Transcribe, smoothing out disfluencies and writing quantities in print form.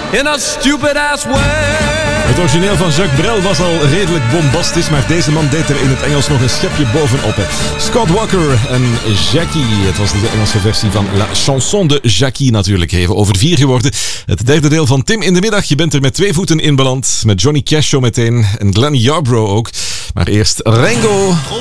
in a stupid ass way. Het origineel van Jacques Brel was al redelijk bombastisch, maar deze man deed er in het Engels nog een schepje bovenop. Scott Walker en Jackie. Het was de Engelse versie van La Chanson de Jackie natuurlijk. Even over 4 geworden. Het derde deel van Tim in de Middag. Je bent er met 2 voeten in beland. Met Johnny Cash zo meteen en Glenn Yarbrough ook. Maar eerst Rango.